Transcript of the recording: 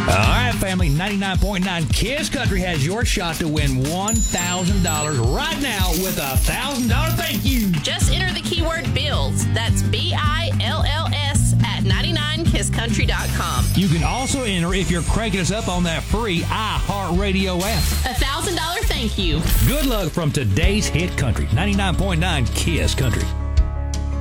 All right, family, 99.9 Kiss Country has your shot to win $1,000 right now with a $1,000 thank you. Just enter the keyword BILLS. That's BILLS at 99kisscountry.com. You can also enter if you're cranking us up on that free iHeartRadio app. $1,000 thank you. Good luck from today's hit country, 99.9 Kiss Country.